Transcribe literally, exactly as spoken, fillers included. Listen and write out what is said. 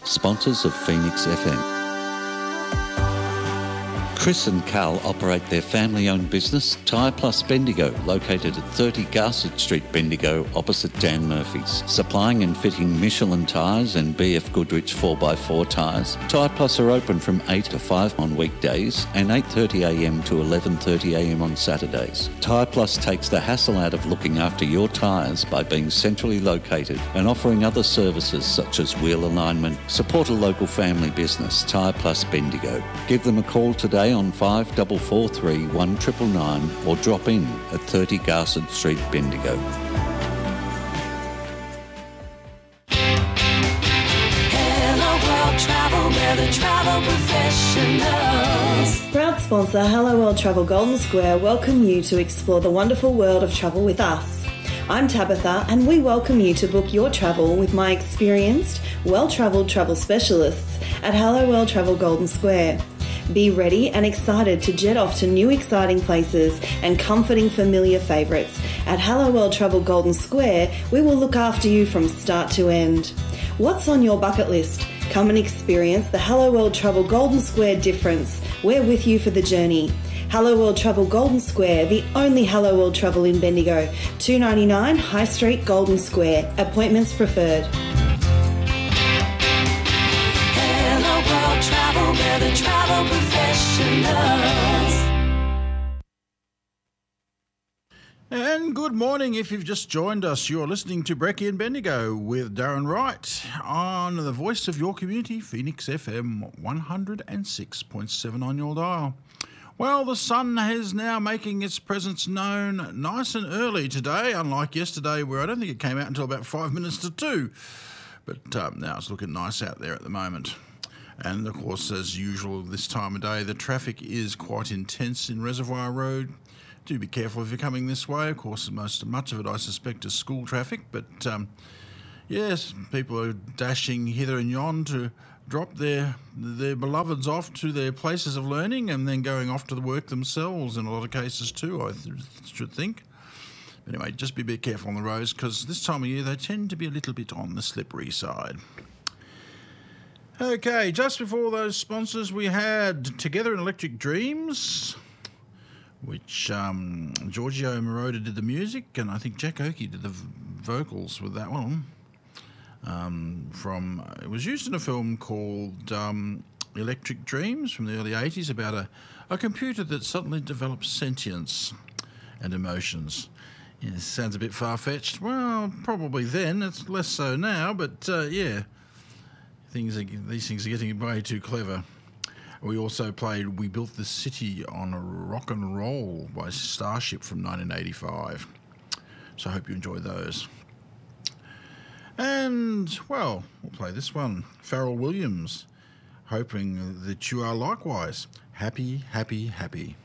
sponsors of Phoenix F M. Chris and Carl operate their family-owned business, Tyre Plus Bendigo, located at thirty Garsett Street, Bendigo, opposite Dan Murphy's. Supplying and fitting Michelin tyres and B F Goodrich four by four tyres. Tyre Plus are open from eight to five on weekdays and eight thirty a m to eleven thirty a m on Saturdays. Tyre Plus takes the hassle out of looking after your tyres by being centrally located and offering other services such as wheel alignment. Support a local family business, Tyre Plus Bendigo. Give them a call today on five four four three, one nine nine nine or drop in at thirty Garsett Street, Bendigo. Hello World Travel, we're the travel professionals. Proud sponsor Hello World Travel Golden Square welcome you to explore the wonderful world of travel with us. I'm Tabitha and we welcome you to book your travel with my experienced, well-travelled travel specialists at Hello World Travel Golden Square. Be ready and excited to jet off to new exciting places and comforting familiar favourites. At Hello World Travel Golden Square, we will look after you from start to end. What's on your bucket list? Come and experience the Hello World Travel Golden Square difference. We're with you for the journey. Hello World Travel Golden Square, the only Hello World Travel in Bendigo. two ninety-nine High Street, Golden Square. Appointments preferred. Travel, we're the travel professionals. And good morning if you've just joined us. You're listening to Brekkie and Bendigo with Darren Wright on the voice of your community, Phoenix F M one oh six point seven on your dial. Well, the sun is now making its presence known nice and early today, unlike yesterday where I don't think it came out until about five minutes to two. But um, now it's looking nice out there at the moment. And, of course, as usual this time of day, the traffic is quite intense in Reservoir Road. Do be careful if you're coming this way. Of course, most much of it, I suspect, is school traffic. But, um, yes, people are dashing hither and yon to drop their their beloveds off to their places of learning and then going off to the work themselves in a lot of cases too, I th- should think. But anyway, just be a bit careful on the roads because this time of year they tend to be a little bit on the slippery side. Okay, just before those sponsors, we had Together in Electric Dreams, which um, Giorgio Moroder did the music, and I think Jack Oakey did the v- vocals with that one. Um, from it was used in a film called um, Electric Dreams from the early eighties about a, a computer that suddenly develops sentience and emotions. Yeah, sounds a bit far-fetched. Well, probably then. It's less so now, but uh, yeah. Things are, these things are getting way too clever. We also played We Built This City on a Rock and Roll by Starship from nineteen eighty-five. So I hope you enjoy those. And, well, we'll play this one. Pharrell Williams, hoping that you are likewise happy, happy, happy.